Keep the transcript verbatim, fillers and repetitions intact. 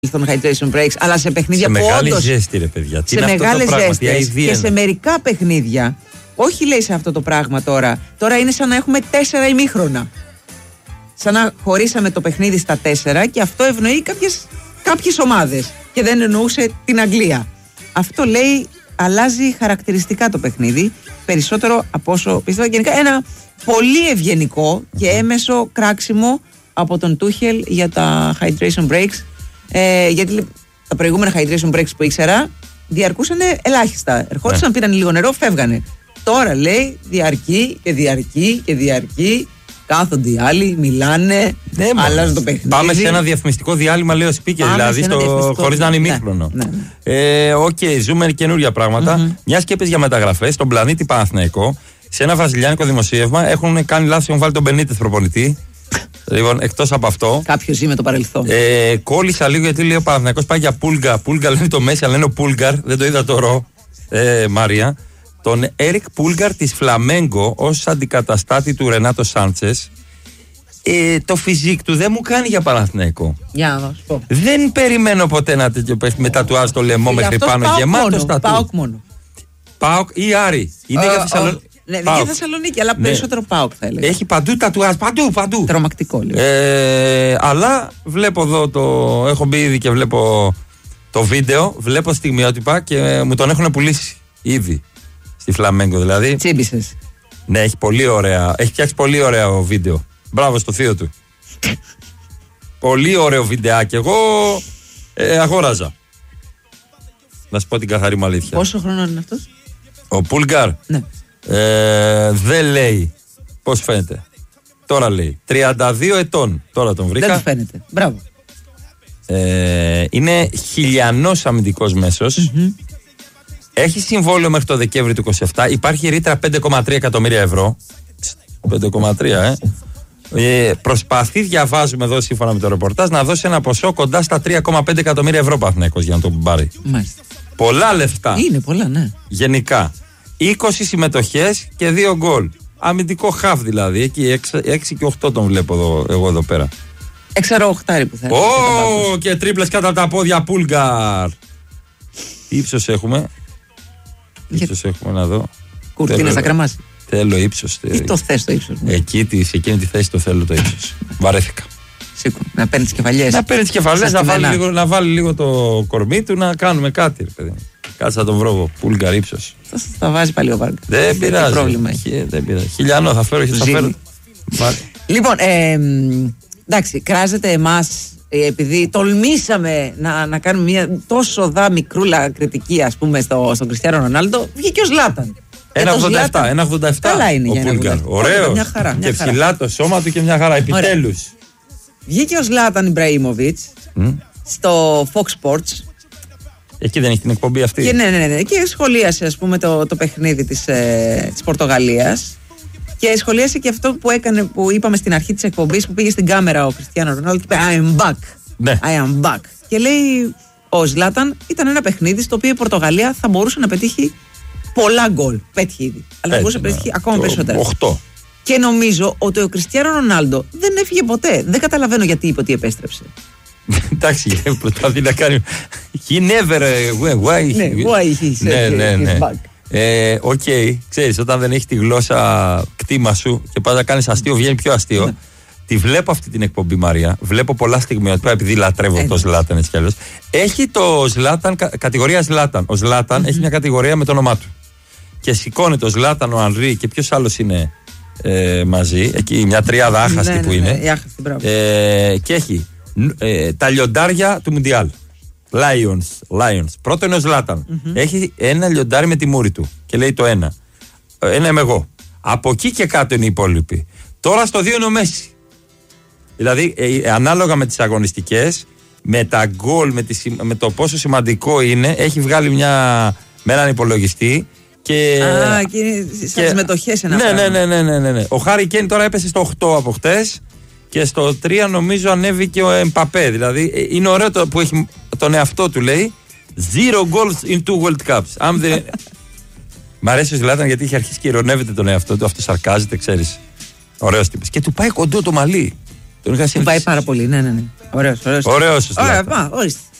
στον hydration breaks, αλλά σε παιχνίδια σε που μεγάλη όντως, ζέστη, ρε παιδιά. σε μεγάλες ζέστες και σε μερικά παιχνίδια. Όχι, λέει, σε αυτό το πράγμα τώρα. Τώρα είναι σαν να έχουμε τέσσερα ημίχρονα. Σαν να χωρίσαμε το παιχνίδι στα τέσσερα και αυτό ευνοεί κάποιες, κάποιες ομάδες. Και δεν εννοούσε την Αγγλία. Αυτό, λέει, αλλάζει χαρακτηριστικά το παιχνίδι. Περισσότερο από όσο πιστεύω. Γενικά ένα πολύ ευγενικό και έμεσο κράξιμο από τον Τούχελ για τα hydration breaks. Ε, γιατί τα προηγούμενα hydration breaks που ήξερα διαρκούσαν ελάχιστα. Ερχόντουσαν, ναι. πήραν λίγο νερό, φεύγανε. Τώρα, λέει, διαρκεί και διαρκεί και διαρκεί. Κάθονται οι άλλοι, μιλάνε, ναι, αλλάζουν το παιχνίδι. Πάμε σε ένα διαφημιστικό διάλειμμα, λέει ο speaker, δηλαδή, χωρίς να είναι ημίχρονο. Ναι, ναι. Ε, Οκ, okay, ζούμε καινούργια πράγματα. Mm-hmm. Μια και είπες για μεταγραφές, στον πλανήτη Παναθηναϊκό, σε ένα βραζιλιάνικο δημοσίευμα έχουν κάνει λάθος, έχουν βάλει τον Μπενίτεθ προπονητή. Λοιπόν, εκτός από αυτό. Κάποιος ζει με το παρελθόν. Ε, κόλλησα λίγο γιατί λέει ο Παναθηναϊκός πάει για Πούλγα. Πούλγα λένε το Μέση, αλλά λένε ο Πούλγκαρ. Δεν το είδα το ρο, ε, Μάρια. Τον Έρικ Πούλγκαρ της Φλαμέγκο ως αντικαταστάτη του Ρενάτο Σάντσες. Ε, το φιζίκ του δεν μου κάνει για Παναθηναϊκό. Για να σου πω. Δεν περιμένω ποτέ να τέτοιο πέφτει με τατουάζ στο λαιμό μέχρι πάνω, γεμάτο τατου. Πάοκ μόνο. Πάοκ ή Άρη. Είναι για Θεσσαλονίκη. Ναι, για Θεσσαλονίκη, αλλά περισσότερο Πάοκ θα έλεγα. Έχει παντού τατουάζ, παντού, παντού. Τρομακτικό, λίγο. Ε, αλλά βλέπω εδώ το. Έχω μπει ήδη και βλέπω το βίντεο. Βλέπω στιγμιότυπα και μου τον έχουν πουλήσει ήδη. Στη Φλαμέγκο δηλαδή. Τσίμπησες. Ναι, έχει πολύ ωραία. Έχει φτιάξει πολύ ωραίο βίντεο. Μπράβο στο θείο του. Πολύ ωραίο βιντεάκι. Εγώ ε, αγόραζα. Να σου πω την καθαρή μου αλήθεια. Πόσο χρόνο είναι αυτός? Ο Πούλγκαρ. Ναι. Ε, δεν λέει. Πώς φαίνεται? Τώρα λέει. τριάντα δύο ετών. Τώρα τον βρήκα. Δεν του φαίνεται. Μπράβο. Ε, είναι χιλιανός αμυντικός μέσος. Mm-hmm. Έχει συμβόλαιο μέχρι το Δεκέμβρη του είκοσι επτά. Υπάρχει ρήτρα πέντε κόμμα τρία εκατομμύρια ευρώ. πέντε κόμμα τρία, ε. ε. Προσπαθεί, διαβάζουμε εδώ σύμφωνα με το ρεπορτάζ, να δώσει ένα ποσό κοντά στα τρία κόμμα πέντε εκατομμύρια ευρώ Παναθηναϊκός για να τον πάρει. Μάλιστα. Πολλά λεφτά. Είναι πολλά, ναι. Γενικά. είκοσι συμμετοχές και δύο γκολ. Αμυντικό χαφ δηλαδή. Εκεί έξι και οκτώ τον βλέπω εδώ, εγώ εδώ πέρα. Έξαρο οχτάρι που θα έλεγα. Ω, και τρίπλες κατά τα πόδια Πούλγκαρ. Τι ύψος έχουμε? Για... ύψος έχουμε να δω. Κουρτίνες θα κρεμάσει. Θέλω ύψος. Τι το θες το ύψος? Εκεί, σε εκείνη τη θέση το θέλω το ύψος. Βαρέθηκα. Σήκω, να παίρνει τις κεφαλιές. Να παίρνει τις κεφαλιές, να, βάλει λίγο, να βάλει λίγο το κορμί του, να κάνουμε κάτι. Ρε παιδί. Κάτσε να τον βρω εγώ. Πούλγκαρ ύψος. Θα τα βάζει πάλι ο Βάρκα. Δεν πειράζει. Πρόβλημα έχει. Δεν πειράζει. Χιλιανό θα φέρω. Θα φέρω. Λοιπόν, ε, εντάξει, κράζεται εμάς. Επειδή τολμήσαμε να, να κάνουμε μια τόσο δα μικρούλα κριτική, ας πούμε, στο, στον Κριστιάνο Ρονάλντο, βγήκε ο Ζλάταν. ένα ογδόντα επτά. ένα ογδόντα επτά. Καλά είναι ο για Πούλγκαρ. Ωραίο. Και ψηλά το σώμα του και μια χαρά. Επιτέλους. Βγήκε ο Ζλάταν Ιμπραήμοβιτς mm. στο Fox Sports. Εκεί δεν έχει την εκπομπή αυτή. Και, ναι, ναι, ναι. Και σχολίασε, ας πούμε, το, το παιχνίδι της, ε, της Πορτογαλίας. Και σχολίασε και αυτό που έκανε, που είπαμε στην αρχή της εκπομπής, που πήγε στην κάμερα ο Κριστιάνο Ρονάλντο και είπε I am back. Ναι. I am back. Και λέει ο Ζλάταν, ήταν ένα παιχνίδι στο οποίο η Πορτογαλία θα μπορούσε να πετύχει πολλά γκολ. Πέτυχε ήδη. Αλλά θα μπορούσε να πετύχει ακόμα περισσότερα. οκτώ. Και νομίζω ότι ο Κριστιάνο Ρονάλντο δεν έφυγε ποτέ. Δεν καταλαβαίνω γιατί είπε ότι επέστρεψε. Εντάξει, προσπαθεί να κάνει. He never. Why? Ναι, why he said he's back. Ε, Οκ, okay. Ξέρεις, όταν δεν έχει τη γλώσσα κτήμα σου και πας να κάνεις αστείο, βγαίνει πιο αστείο. Ναι. Τη βλέπω αυτή την εκπομπή, Μαρία. Βλέπω πολλά στιγμιότυπα, επειδή λατρεύω ε, το Ζλάταν έτσι κι αλλιώς. Έχει το Ζλάταν, κα, κατηγορία Ζλάταν. Ο Ζλάταν mm-hmm. έχει μια κατηγορία με το όνομά του. Και σηκώνει το Ζλάταν, ο Ανρί και ποιος άλλος είναι ε, μαζί. Εκεί μια τριάδα άχαστη ναι, που ναι, είναι. Ναι, άχαστη, ε, και έχει ε, τα λιοντάρια του Μουντιάλ. Lions, Lions. Πρώτο είναι ο Ζλάταν. Mm-hmm. Έχει ένα λιοντάρι με τη μούρη του. Και λέει το ένα. Ένα είμαι εγώ. Από εκεί και κάτω είναι οι υπόλοιποι. Τώρα στο δύο είναι ο Μέση. Δηλαδή, ε, ανάλογα με τις αγωνιστικές, με τα γκολ, με, με το πόσο σημαντικό είναι, έχει βγάλει μια, με έναν υπολογιστή. Και, Α, και στις συμμετοχές ένα ναι, πράγμα. Ναι, ναι, ναι, ναι, ναι. Ο Χάρι Κέιν τώρα έπεσε στο οκτώ από χτες. Και στο τρία νομίζω ανέβηκε ο Εμπαπέ. Δηλαδή είναι ωραίο το που έχει τον εαυτό του, λέει Zero goals in two World Cups. Αν δεν... Μ' αρέσει ο Ζλάταν γιατί έχει αρχίσει και ειρωνεύεται τον εαυτό του. Αυτό σαρκάζεται, ξέρεις. Ωραίος τύπος. Και του πάει κοντό το μαλλί. Τον είχα συνηθίσει. Πάει πάρα πολύ, ναι, ναι, ναι. Ωραίος, ωραίος. Ωραίος. Ωραία, πάμε, ορίστε.